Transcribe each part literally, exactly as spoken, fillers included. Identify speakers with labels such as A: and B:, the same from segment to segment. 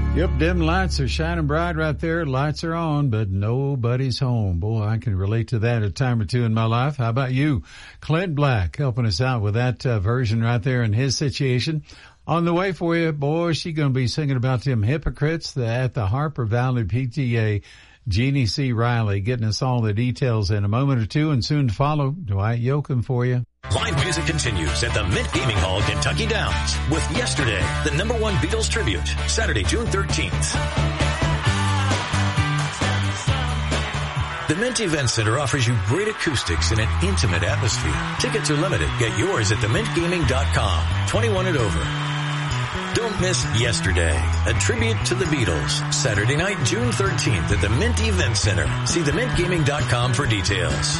A: Yep, dim lights are shining bright right there. Lights are on, but nobody's home. Boy, I can relate to that a time or two in my life. How about you? Clint Black helping us out with that uh, version right there in his situation. On the way for you, boy, she's going to be singing about them hypocrites at the Harper Valley P T A. Jeannie C. Riley getting us all the details in a moment or two, and soon to follow, Dwight Yoakam for you.
B: Live music continues at the Mint Gaming Hall, Kentucky Downs, with Yesterday, the number one Beatles tribute, Saturday, June thirteenth. The Mint Event Center offers you great acoustics in an intimate atmosphere. Tickets are limited. Get yours at the mint gaming dot com. twenty-one and over. Don't miss Yesterday, a tribute to the Beatles. Saturday night, June thirteenth at the Mint Event Center. See the mint gaming dot com for details.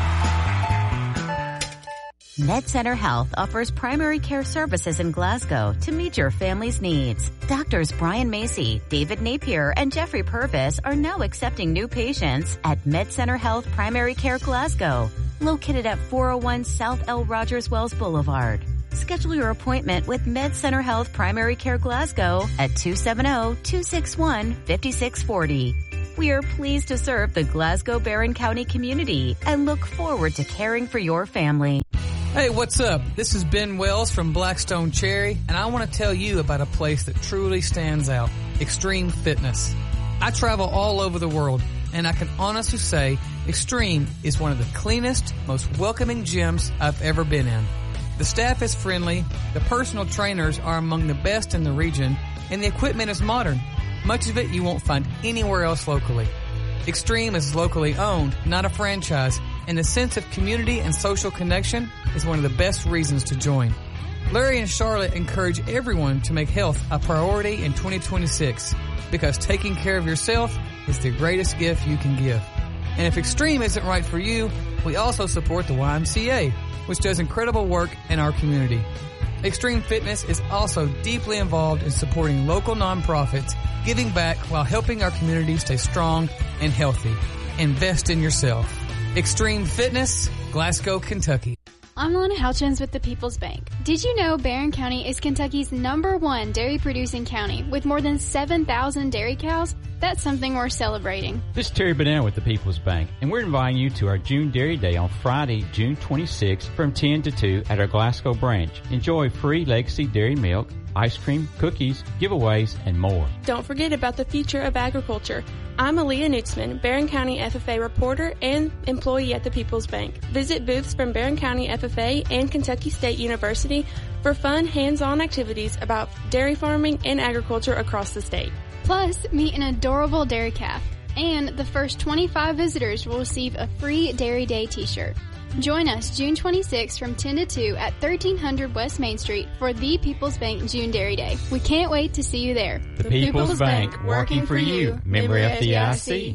C: MedCenter Health offers primary care services in Glasgow to meet your family's needs. Doctors Brian Macy, David Napier, and Jeffrey Purvis are now accepting new patients at MedCenter Health Primary Care Glasgow, located at four oh one South L. Rogers Wells Boulevard. Schedule your appointment with MedCenter Health Primary Care Glasgow at two seven zero, two six one, five six four zero. We are pleased to serve the Glasgow Barron County community and look forward to caring for your family.
D: Hey, what's up? This is Ben Wells from Blackstone Cherry, and I want to tell you about a place that truly stands out, Extreme Fitness. I travel all over the world, and I can honestly say Extreme is one of the cleanest, most welcoming gyms I've ever been in. The staff is friendly, the personal trainers are among the best in the region, and the equipment is modern. Much of it you won't find anywhere else locally. Extreme is locally owned, not a franchise, and the sense of community and social connection is one of the best reasons to join. Larry and Charlotte encourage everyone to make health a priority in twenty twenty-six because taking care of yourself is the greatest gift you can give. And if Extreme isn't right for you, we also support the Y M C A, which does incredible work in our community. Extreme Fitness is also deeply involved in supporting local nonprofits, giving back while helping our community stay strong and healthy. Invest in yourself. Extreme Fitness, Glasgow, Kentucky.
E: I'm Lana Houchins with the People's Bank. Did you know Barron County is Kentucky's number one dairy producing county with more than seven thousand dairy cows? That's something worth celebrating.
F: This is Terry Banana with the People's Bank, and we're inviting you to our June Dairy Day on Friday, June twenty-sixth from ten to two at our Glasgow branch. Enjoy free Legacy Dairy Milk, ice cream, cookies, giveaways, and more.
G: Don't forget about the future of agriculture. I'm Aaliyah Nutzman, Barron County F F A reporter and employee at the People's Bank. Visit booths from Barron County F F A and Kentucky State University for fun, hands-on activities about dairy farming and agriculture across the state.
E: Plus, meet an adorable dairy calf. And the first twenty-five visitors will receive a free Dairy Day t-shirt. Join us June twenty-sixth from ten to two at thirteen hundred West Main Street for the People's Bank June Dairy Day. We can't wait to see you there.
F: The, the People's, People's Bank, Bank, working for you. Member F D I C.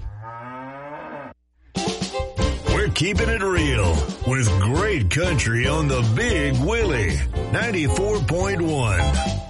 H: We're keeping it real with great country on the Big Willie ninety-four point one.